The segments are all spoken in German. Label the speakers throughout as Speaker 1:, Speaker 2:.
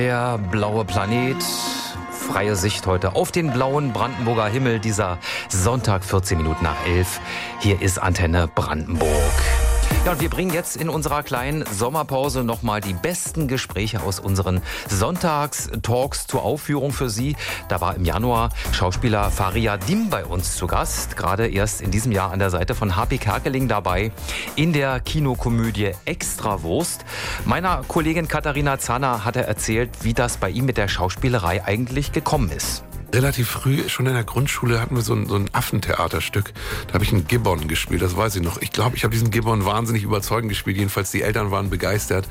Speaker 1: Der blaue Planet, freie Sicht heute auf den blauen Brandenburger Himmel, dieser Sonntag 14 Minuten nach 11. Hier ist Antenne Brandenburg. Ja, und wir bringen jetzt in unserer kleinen Sommerpause nochmal die besten Gespräche aus unseren Sonntagstalks zur Aufführung für Sie. Da war im Januar Schauspieler Faria Dim bei uns zu Gast, gerade erst in diesem Jahr an der Seite von H.P. Kerkeling dabei in der Kinokomödie Extrawurst. Meiner Kollegin Katharina Zahner hat er erzählt, wie das bei ihm mit der Schauspielerei eigentlich gekommen ist.
Speaker 2: Relativ früh, schon in der Grundschule, hatten wir so ein Affentheaterstück. Da habe ich einen Gibbon gespielt, das weiß ich noch. Ich glaube, ich habe diesen Gibbon wahnsinnig überzeugend gespielt. Jedenfalls die Eltern waren begeistert.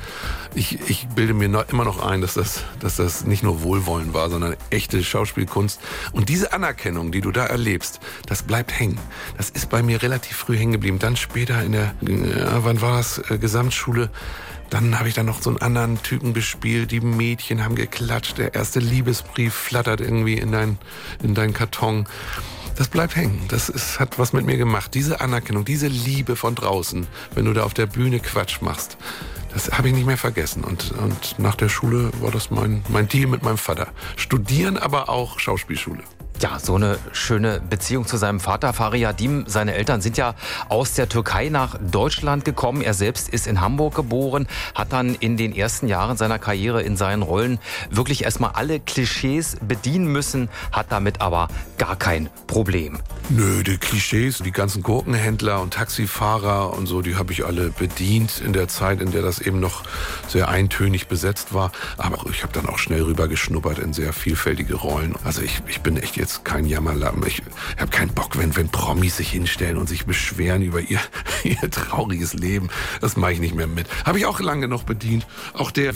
Speaker 2: Ich bilde mir immer noch ein, dass das nicht nur Wohlwollen war, sondern echte Schauspielkunst. Und diese Anerkennung, die du da erlebst, das bleibt hängen. Das ist bei mir relativ früh hängen geblieben. Dann später in der, wann war das, Gesamtschule, dann habe ich dann noch so einen anderen Typen gespielt. Die Mädchen haben geklatscht. Der erste Liebesbrief flattert irgendwie in dein Karton. Das bleibt hängen. Hat was mit mir gemacht. Diese Anerkennung, diese Liebe von draußen, wenn du da auf der Bühne Quatsch machst, das habe ich nicht mehr vergessen. Und nach der Schule war das mein Deal mit meinem Vater. Studieren, aber auch Schauspielschule.
Speaker 1: Ja, so eine schöne Beziehung zu seinem Vater Faria Dim. Seine Eltern sind ja aus der Türkei nach Deutschland gekommen. Er selbst ist in Hamburg geboren, hat dann in den ersten Jahren seiner Karriere in seinen Rollen wirklich erstmal alle Klischees bedienen müssen, hat damit aber gar kein Problem.
Speaker 2: Nö, die Klischees, die ganzen Gurkenhändler und Taxifahrer und so, die habe ich alle bedient in der Zeit, in der das eben noch sehr eintönig besetzt war. Aber ich habe dann auch schnell rübergeschnuppert in sehr vielfältige Rollen. Also ich bin echt jetzt kein Jammerlappen. Ich habe keinen Bock, wenn Promis sich hinstellen und sich beschweren über ihr trauriges Leben. Das mache ich nicht mehr mit. Habe ich auch lange noch bedient. Auch der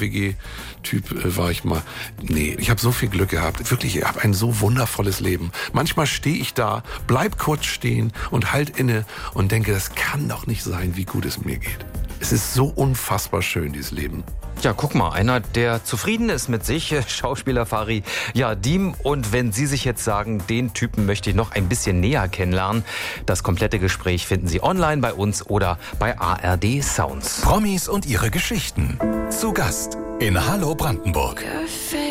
Speaker 2: WG-Typ war ich mal. Nee, ich habe so viel Glück gehabt. Wirklich, ich habe ein so wundervolles Leben. Manchmal stehe ich da, bleib kurz stehen und halt inne und denke, das kann doch nicht sein, wie gut es mir geht. Es ist so unfassbar schön, dieses Leben.
Speaker 1: Ja, guck mal, einer, der zufrieden ist mit sich, Schauspieler Faria Dim. Und wenn Sie sich jetzt sagen, den Typen möchte ich noch ein bisschen näher kennenlernen, das komplette Gespräch finden Sie online bei uns oder bei ARD Sounds.
Speaker 3: Promis und ihre Geschichten. Zu Gast in Hallo Brandenburg.